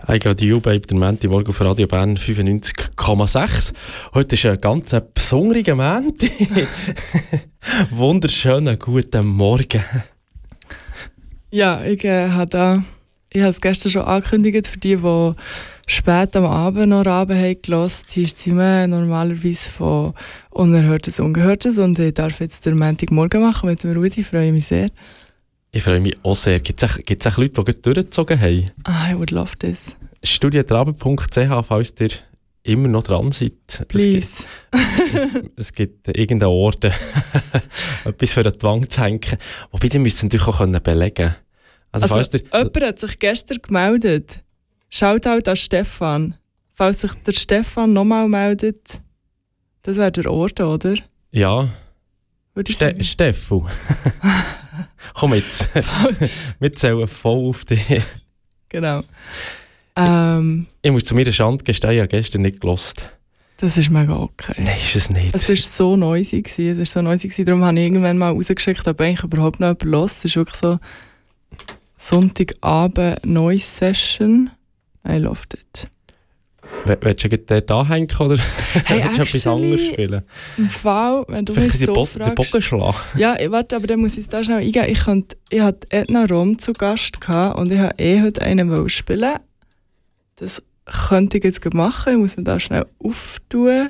I got you, Babe, der Montagmorgen auf Radio Bern 95,6. Heute ist ein ganz besonderer Montag. Wunderschönen guten Morgen. Ja, ich habe es gestern schon angekündigt, für die spät am Abend noch Raben haben gehört. Die ist normalerweise von Unerhörtes, Ungehörtes und ich darf jetzt den Montagmorgen machen mit dem Rudi. Ich freue mich sehr. Ich freue mich auch sehr. Gibt es auch Leute, die gerade durchgezogen haben? I would love this. Studietraben.ch, falls ihr immer noch dran seid. Please. Es gibt irgendeinen Ort, etwas für den Zwang zu hängen. Wobei, die müssen natürlich auch belegen können. Also jemand hat sich gestern gemeldet. Shoutout an Stefan. Falls sich der Stefan nochmal meldet, das wäre der Ort, oder? Ja. Steffu. Komm jetzt. Wir zählen voll auf dich. Genau. Ich muss zu meiner Schande gestehen, ich habe gestern nicht gehört. Das ist mega okay. Nein, ist es nicht. Es war so noisy. Darum habe ich irgendwann mal rausgeschickt, ob eigentlich überhaupt noch jemand hört. Es ist wirklich so Sonntagabend Noise Session. I loved it. Willst du dort anhängen oder hey, willst du etwas anderes spielen? Im Fall, wenn du mich so fragst... den Bogenschlag? Ja, warte, aber dann muss ich es da schnell eingeben. Ich hatte Edna Rom zu Gast gehabt und ich wollte heute einen spielen. Das könnte ich jetzt machen. Ich muss mir da schnell auftun.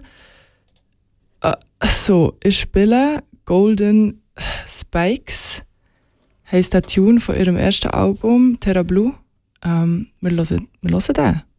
So, ich spiele Golden Spikes. Heisst der Tune von ihrem ersten Album, Terra Blue. Wir hören den.